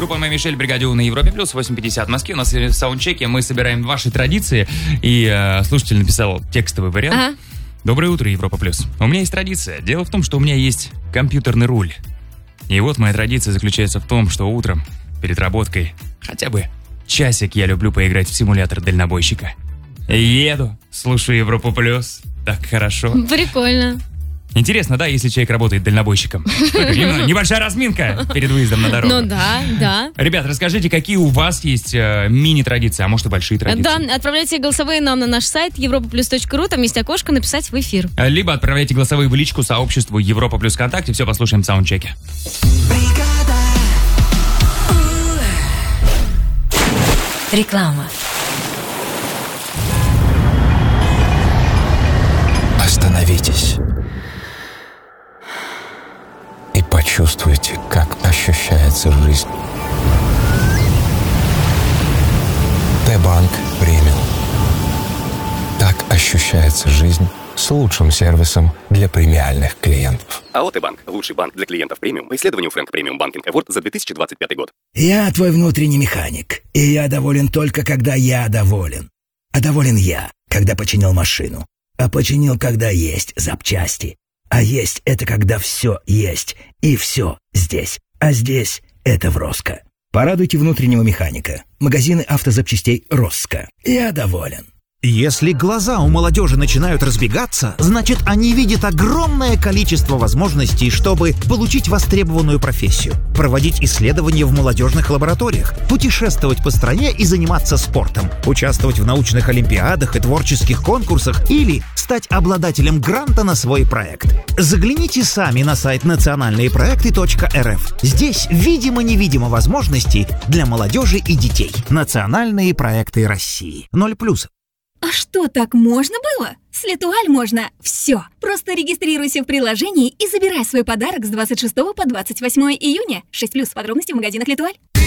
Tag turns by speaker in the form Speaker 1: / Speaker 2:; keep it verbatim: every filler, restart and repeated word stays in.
Speaker 1: группа «Мэй Мишель», «Бригадио» на Европе плюс, восемь пятьдесят в Москве. У нас в саундчеке мы собираем ваши традиции. И э, слушатель написал текстовый вариант.
Speaker 2: Ага.
Speaker 1: Доброе утро, Европа плюс. У меня есть традиция. Дело в том, что у меня есть компьютерный руль. И вот моя традиция заключается в том, что утром, перед работкой, хотя бы часик я люблю поиграть в симулятор дальнобойщика. Еду, слушаю Европу плюс. Так хорошо.
Speaker 2: Прикольно.
Speaker 1: Интересно, да, если человек работает дальнобойщиком? Небольшая разминка перед выездом на дорогу.
Speaker 2: Ну да, да.
Speaker 1: Ребят, расскажите, какие у вас есть э, мини-традиции, а может и большие традиции?
Speaker 2: Да, отправляйте голосовые нам на наш сайт европа плюс точка ру, там есть окошко «Написать в эфир».
Speaker 1: Либо отправляйте голосовые в личку сообществу Европа плюс ВКонтакте. Все послушаем в саундчеке.
Speaker 3: Реклама.
Speaker 4: Остановитесь и почувствуйте, как ощущается жизнь. Т-банк премиум. Так ощущается жизнь с лучшим сервисом для премиальных клиентов.
Speaker 5: АО «Т-банк» – лучший банк для клиентов премиум по исследованию Frank Premium Banking Award за две тысячи двадцать пятый год.
Speaker 6: Я твой внутренний механик, и я доволен только, когда я доволен. А доволен я, когда починил машину. А починил, когда есть запчасти. А есть — это когда все есть, и все здесь. А здесь — это в Роско. Порадуйте внутреннего механика. Магазины автозапчастей Роско. Я доволен.
Speaker 7: Если глаза у молодежи начинают разбегаться, значит, они видят огромное количество возможностей, чтобы получить востребованную профессию, проводить исследования в молодежных лабораториях, путешествовать по стране и заниматься спортом, участвовать в научных олимпиадах и творческих конкурсах или стать обладателем гранта на свой проект. Загляните сами на сайт национальные проекты точка эр эф. Здесь видимо-невидимо возможностей для молодежи и детей. Национальные проекты России. Ноль плюсов.
Speaker 8: А что, так можно было? С Летуаль можно все. Просто регистрируйся в приложении и забирай свой подарок с двадцать шестого по двадцать восьмое июня. шесть плюс. Подробности в магазинах Летуаль.